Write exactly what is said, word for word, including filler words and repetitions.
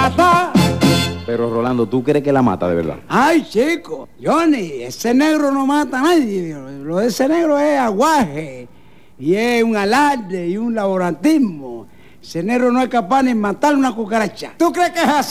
mata. Pero Rolando, ¿tú crees que la mata de verdad? Ay, chico, Johnny, ese negro no mata a nadie. Lo de ese negro es aguaje, y es un alarde y un laborantismo. Ese negro no es capaz ni de matar una cucaracha. ¿Tú crees que es así?